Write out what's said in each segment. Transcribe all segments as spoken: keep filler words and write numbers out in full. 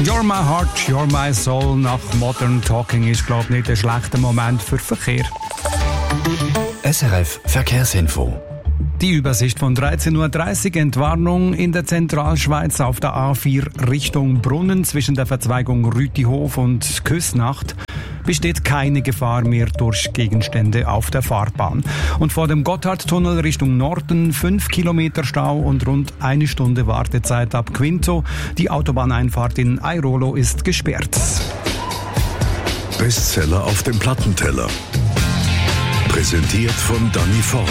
You're my heart, you're my soul nach Modern Talking ist, glaube ich, nicht ein schlechter Moment für Verkehr. S R F Verkehrsinfo. Die Übersicht von dreizehn Uhr dreißig, Entwarnung in der Zentralschweiz auf der A vier Richtung Brunnen zwischen der Verzweigung Rütihof und Küsnacht. Besteht keine Gefahr mehr durch Gegenstände auf der Fahrbahn. Und vor dem Gotthardtunnel Richtung Norden fünf Kilometer Stau und rund eine Stunde Wartezeit ab Quinto. Die Autobahneinfahrt in Airolo ist gesperrt. Bestseller auf dem Plattenteller. Präsentiert von Danny Forler.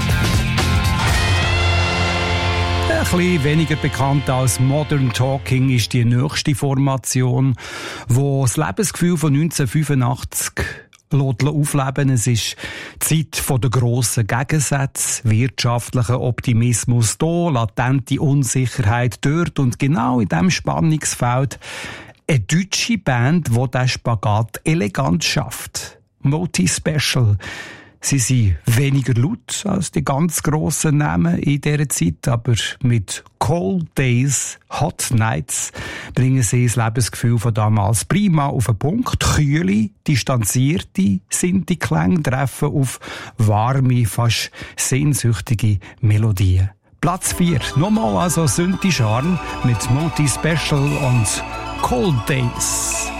Ein bisschen weniger bekannt als Modern Talking ist die nächste Formation, wo das Lebensgefühl von neunzehnhundertfünfundachtzig aufleben. Es ist die Zeit der grossen Gegensätze, wirtschaftlicher Optimismus da, latente Unsicherheit dort und genau in diesem Spannungsfeld eine deutsche Band, die diesen Spagat elegant schafft. Moti Special. Sie sind weniger laut als die ganz grossen Namen in dieser Zeit, aber mit Cold Days, Hot Nights bringen sie das Lebensgefühl von damals prima auf den Punkt. Kühle, distanzierte sind die Klänge, treffen auf warme, fast sehnsüchtige Melodien. Platz vier. Nochmal also Synthi Charme mit Moti Special und Cold Days.